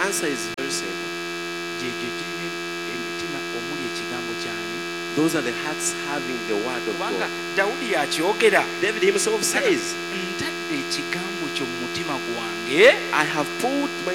answer is very simple. gyegyo girina emitima omuli ekigambo kyani. Those are the hearts having the word of kubanga God. Dawudi yakyogera. David himself says, ntadde ekigambo kyo mu mutima gwange. I have put my